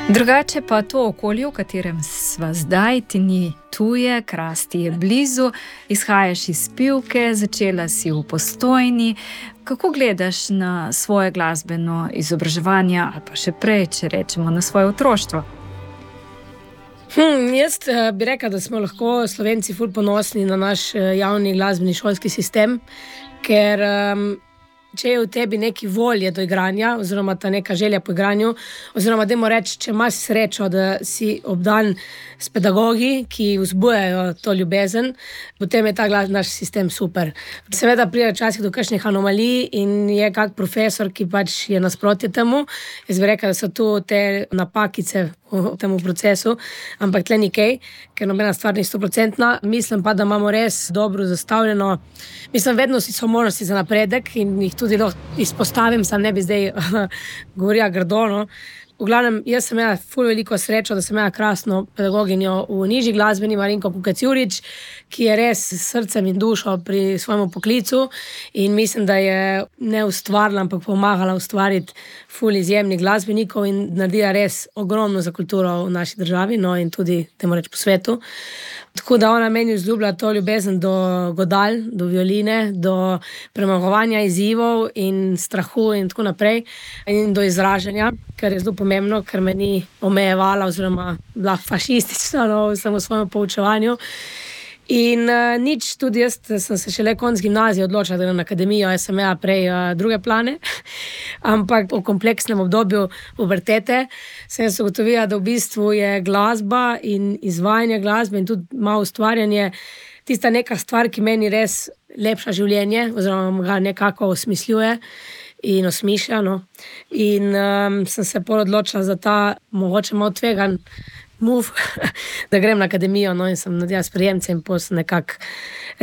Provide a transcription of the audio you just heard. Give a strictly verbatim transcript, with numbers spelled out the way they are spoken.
Drugače pa to okolje, v katerem sva zdaj, ti ni tuje, Kras ti je blizu, izhajaš iz Pivke, začela si v Postojni. Kako gledaš na svoje glasbeno izobraževanje ali pa še prej, če rečemo, na svoje otroštvo? Hm, jaz bi rekla, da smo lahko Slovenci ful ponosni na naš javni glasbeni šolski sistem, ker um, če je v tebi neki volje do igranja, oziroma ta neka želja po igranju, oziroma dajmo reči, če imaš srečo, da si obdan s pedagogi, ki vzbujajo to ljubezen, potem je ta glas, naš sistem super. Seveda pride včasih do kakšnih anomalij in je kak profesor, ki pač je nasprotje temu. Jaz bi rekla, da so tu te napakice v tem procesu, ampak tle ni kaj, ker nobena stvar ni stoprocentna. Mislim pa, da imamo res dobro zastavljeno. Mislim, vedno so možnosti za napredek in jih tudi lahko izpostavim, sam ne bi zdaj govorila grdo, no. V glavnem, jaz sem imela ful veliko srečo, da sem imela krasno pedagoginjo v nižji glasbeni, Marinko Kukac-Jurič, ki je res s srcem in dušo pri svojem poklicu in mislim, da je ne ustvarila, ampak pomagala ustvariti ful izjemnih glasbenikov in naredila res ogromno za kulturo v naši državi, no in tudi, temu reči, po svetu. Tako da ona meni vzljubila to ljubezen do godal, do violine, do premagovanja izzivov in strahu in tako naprej in do izražanja, kar je zelo pomembno, ker me ni omejevala oziroma bila fašistična, no, v svojem poučevanju. In uh, nič, tudi jaz sem se šele konec gimnazije odločila, da grem na akademijo, jaz sem imela prej uh, druge plane, ampak v kompleksnem obdobju pubertete sem jaz ugotovila, da v bistvu je glasba in izvajanje glasbe in tudi malo ustvarjanje tista neka stvar, ki meni res lepša življenje oziroma ga nekako osmišljuje in osmišlja, no. In um, sem se pol odločila za ta mogoče malo tvegan move, da grem na akademijo, no, in sem naredila sprejemce in pol sem nekako